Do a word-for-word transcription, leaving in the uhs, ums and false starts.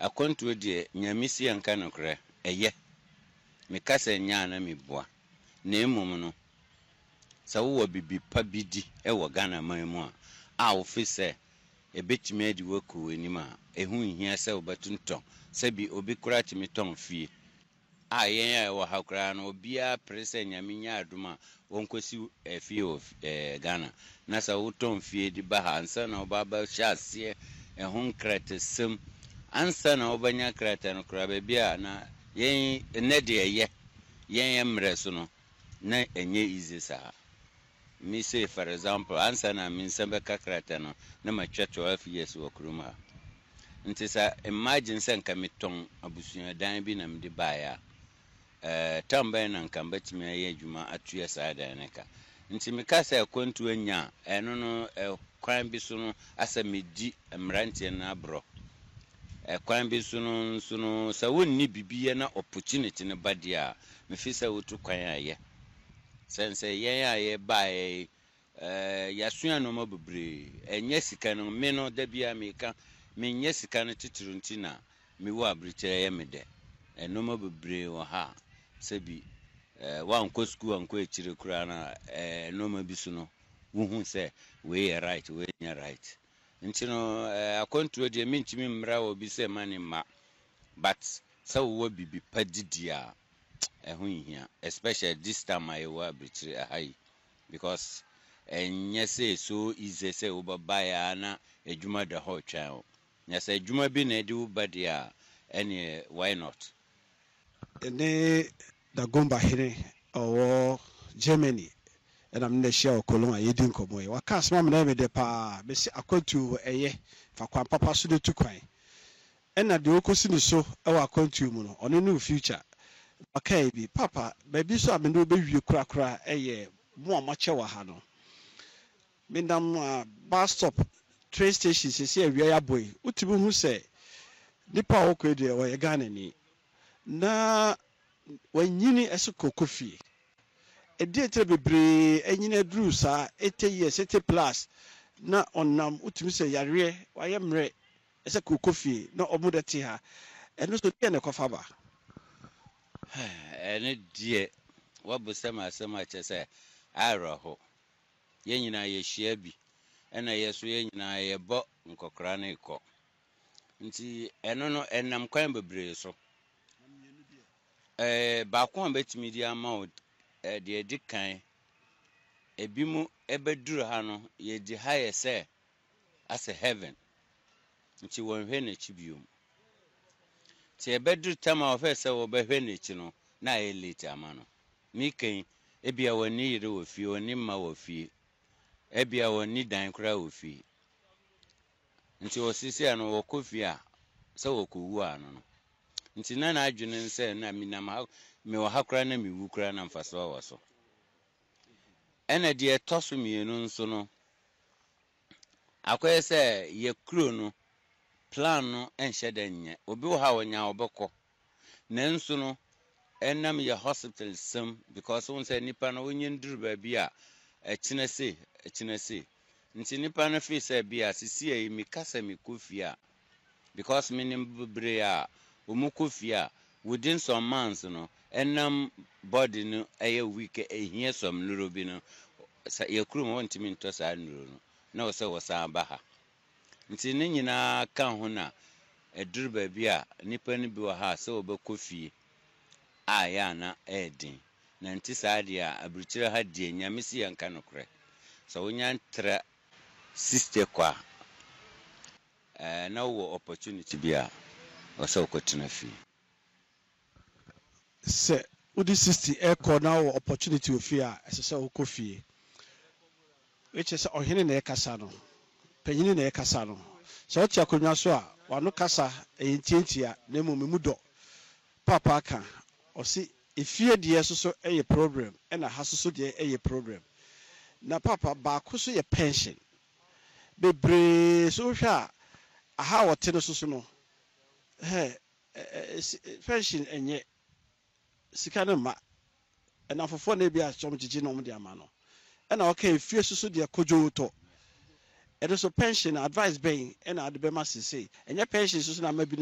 akwantuo de nyamisi anka nokre eye me kasa nya na me boa na emom no sa wo bibi pa bidi e wo Ghana man mu a a wo fi se e betime adi waku anima ehu nhia se wo betunton se bi obi kura timi ton fie a yen a wo hakura no obia prese nyame nya aduma wonkosi fie of Ghana na sa wo ton fie di ba ha ansa na obaba hyase ehun kratesem ansa na obanya krata no kura bia na yen ne de ye yen emre so no na enye easy sa me say for example ansa na min sembe kakrata no na ma twa twelve years wo kuruma nti sa imagine say nka meton abusuan dan bi na mde baaya eh tambe na nka batimi aye adwuma atuya sa dan nka nti me ka say kwantu anya eno no kwan bi so no asa medi mrantie na abro eh kwan bi so no so no sa wonni bibiye na opportunity ne badia me fi say wotu kwan aye sense yen aye bae eh yasua no mabubre enye sika no me no da bia me ka me nye sika no tituru ntina me wo abrikyere ye me de eno mabubre wo ha sebi eh wan ko school an ko echire kura na eh no mabisu no wo hu se we right we nya right ntino eh akontuo de me ntimi mmra obi se mani ma but so wo bibi padidia ehun hia especially this time I wa bichiri ahai because enye say so easy say obabaya na edwuma da ho twan nya say edwuma bi na edi ubadia any why not ene da gomba hire owo Germany and am na share okolon ayedi nkomo e waka asma me na me de pa be si akwantu eye fa kwan papa so de tukwan ena de okosi ni so e wa akwantu mu no ono no future okay bi papa baby so am no be wie kura kura eye mo amache wa ha no me ndam uh, bus stop train station se se awia ya boy utibu hu se nipa okwe de o ye Ghana ni na wanyini esoko kofi e de tre bebre enyina dru sa eighty years eighty plus na onam utibu se yare wa ye mre esoko kofi na omude ti ha eno so de ne kofa ba ene die wabusema asema chese araho yenyina ye hia bi ena yeso yenyina ye bo nkokra na iko nti eno no enam kwan bebre so eh ba kon betimi di ama eh de edikan ebimu ebeduru ha no ye di ha ye se as a heaven nti won hwe na chibiom ti ebeduru tama ofese wo behwe na chi no na ye late amano miken ebia woni yire wo fie woni ma wo fie ebia woni dan kra wo fie nti osisi ano wo kofie a se wo kowu ano no nti na na adwene nse na minam me wo hakra na miwu kra na mfaso wo so ena de etoso mienu nso no akoye se ye kro no plan no enhye denye obi wo ha wonya obekọ na nso no enam ye hospital sem because won say nipa no onye nduru ba bia echine se echine se nti nipa no fi say bia sisi e mi kasa mi kofia because minim bebre a omu kofia within some months no enam body no eye week ehia some nuro bi no ye krum won timi nto sa nuro no na wo say wo sa ba ha nti ne nyina ka ho na eduru ba bia nipa no bi wo ha say obekofie aya na edin na nti saadia abrichira ha die nyamisi yanka nokre so wonya ntra sister kwa eh na wo opportunity bia o so kotuna fi se udi sixty echo na wo opportunity ofi a esese okofie which is ohene na ekasa no panyini na ekasa no so oti akonwa so a wano kasa eyintientia na mummu do papa ka osi efie de so so eye problem na ha so so de eye problem na papa ba ko so ye pension bebre so hwa aha wote no so so no he pension enye sika no ma na fofo na bia chom gigi no mo de ama no na okay efie so so de kojo to e so pension advice ben na ade be ma sese enye pension so so na ma bi